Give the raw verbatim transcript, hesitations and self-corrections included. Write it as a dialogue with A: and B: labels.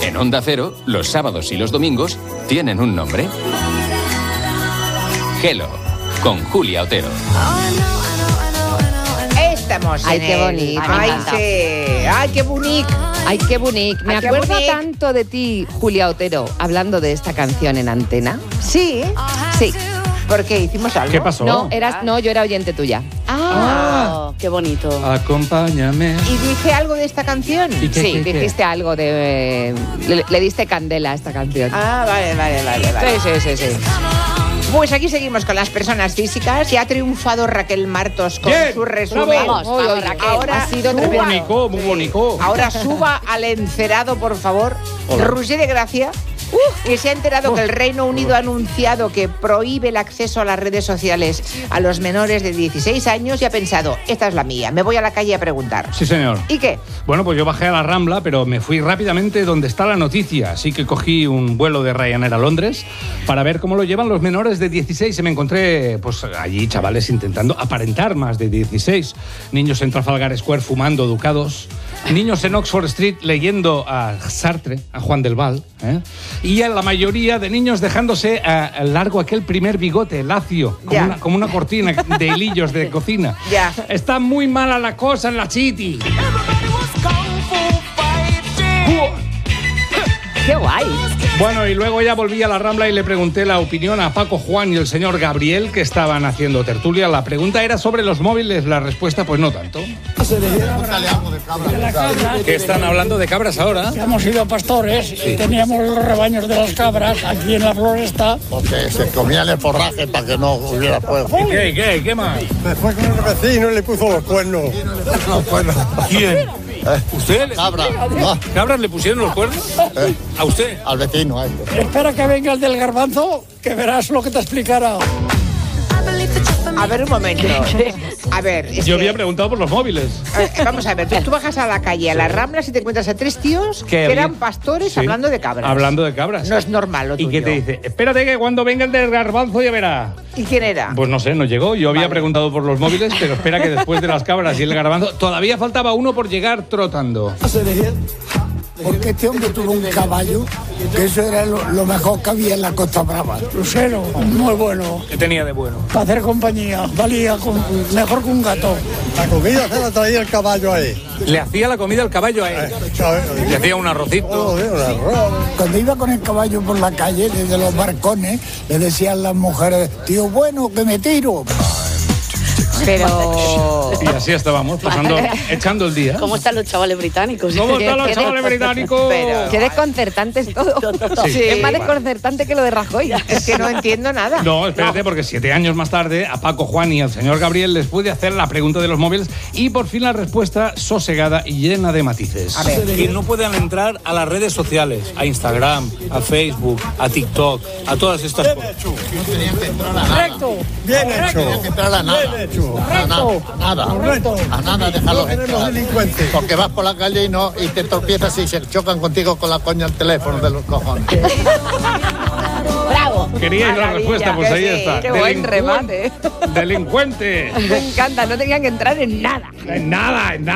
A: En Onda Cero, los sábados y los domingos tienen un nombre. Hello, con Julia Otero.
B: Estamos
C: Ay,
B: en
C: qué
B: el-
C: bonito.
B: Ay, sí. Ay, qué bonito.
C: Ay, qué bonito. Me
B: Ay, qué
C: acuerdo
B: bonic.
C: tanto de ti, Julia Otero, hablando de esta canción en antena.
B: Sí.
C: Sí.
B: ¿Por qué? ¿Hicimos algo?
D: ¿Qué pasó?
C: No, eras, no, yo era oyente tuya.
B: Ah.
E: Qué bonito.
D: Acompáñame.
B: ¿Y dije algo de esta canción?
D: ¿Y qué,
C: Sí,
D: qué, qué?
C: dijiste algo de... Le, le diste candela a esta canción.
B: Ah, vale, vale, vale, vale.
C: Sí, sí, sí, sí.
B: Pues aquí seguimos con las personas físicas. Ya ha triunfado Raquel Martos con
D: Bien,
B: su resumen.
D: bravo.
E: Vamos,
C: Uy,
E: vamos,
C: uy,
E: Raquel.
B: Ahora
C: ha sido
B: suba-
D: Muy
C: tremendo.
D: bonito, muy bonito.
B: Ahora suba al encerado, por favor.
D: Hola.
B: Roger de Gracia, que se ha enterado que el Reino Unido ha anunciado que prohíbe el acceso a las redes sociales a los menores de dieciséis años y ha pensado, esta es la mía, me voy a la calle a preguntar.
D: Sí, señor.
B: ¿Y qué?
D: Bueno, pues yo bajé a la Rambla, pero me fui rápidamente donde está la noticia. Así que cogí un vuelo de Ryanair a Londres para ver cómo lo llevan los menores de dieciséis. Y me encontré, pues allí, chavales intentando aparentar más de dieciséis. Niños en Trafalgar Square fumando ducados. Niños en Oxford Street leyendo a Sartre, a Juan del Val. ¿eh? Y a la mayoría de niños dejándose a, a largo aquel primer bigote lacio, como
B: Ya.
D: una, como una cortina de hilillos de cocina.
B: Ya.
D: Está muy mala la cosa en la City.
C: Qué guay.
D: Bueno, y luego ya volví a la Rambla y le pregunté la opinión a Paco Juan y el señor Gabriel, que estaban haciendo tertulia. La pregunta era sobre los móviles, la respuesta pues no tanto. ¿Qué están hablando de cabras ahora?
F: Hemos sido pastores y teníamos los rebaños de las cabras aquí en la floresta.
G: Porque se comían el forraje para que no hubiera fuego.
D: ¿Qué, qué, qué más?
G: Me fue con el vecino y le puso los cuernos. Los cuernos.
D: ¿Quién? ¿Usted?
G: Cabra, no,
D: ¿Cabras le pusieron los cuernos?
G: eh,
D: ¿A usted?
G: al vecino. a este.
F: Espera que venga el del garbanzo, que verás lo que te explicará.
B: A ver, un momento. A ver, es
D: Yo
B: que-
D: había preguntado por los móviles.
B: eh, vamos a ver, tú, tú bajas a la calle, a las Ramblas y te encuentras a tres tíos que
D: había-
B: eran pastores
D: Sí.
B: hablando de cabras.
D: Hablando de cabras.
B: No es normal lo
D: ¿Y
B: tuyo.
D: qué te dice? Espérate que cuando venga el del garbanzo ya verá.
B: ¿Y quién era?
D: Pues no sé, no llegó. Yo había
B: Vale.
D: preguntado por los móviles, pero espera que después de las cabras y el garbanzo todavía faltaba uno por llegar trotando.
H: Porque este hombre tuvo un caballo, que eso era lo, lo mejor que había en la Costa Brava.
F: Lucero, muy bueno.
D: ¿Qué tenía de bueno?
F: Para hacer compañía, valía con- mejor que un gato.
G: La comida se la traía el caballo ahí.
D: Le hacía la comida al caballo a él. Le hacía un arrocito.
G: Joder, un arroz.
H: Cuando iba con el caballo por la calle, desde los barcones, le decían las mujeres, tío, bueno, que me tiro.
C: Pero...
D: Y así estábamos, pasando, echando el día.
E: ¿Cómo están los chavales británicos?
D: ¿Cómo están los
C: ¿Qué- qué-
D: chavales británicos?
B: Pero-
C: Qué desconcertante es todo.
D: Sí.
C: Es más desconcertante que lo de Rajoy.
B: Es que no entiendo nada.
D: No, espérate, porque siete años más tarde a Paco Juan y al señor Gabriel les pude hacer la pregunta de los móviles y por fin la respuesta sosegada y llena de matices.
B: A ver.
I: Que no puedan entrar a las redes sociales, a Instagram, a Facebook, a TikTok, a todas estas cosas.
F: Correcto.
G: Bien hecho. No que entrar a nada.
F: Bien hecho.
G: A nada. A nada.
F: Correcto.
G: A nada, déjalos
F: No queremos
G: entrar.
F: delincuentes.
G: Porque vas por la calle y no y te tropiezas y se chocan contigo con la coña al teléfono de los cojones.
E: ¡Bravo!
D: ¿Queríais la
B: Maravilla,
D: respuesta? Pues
B: que
D: ahí
B: sí,
D: está.
C: qué buen remate.
D: Delincuente.
C: Me encanta, no tenían que entrar en nada.
D: En nada, en nada.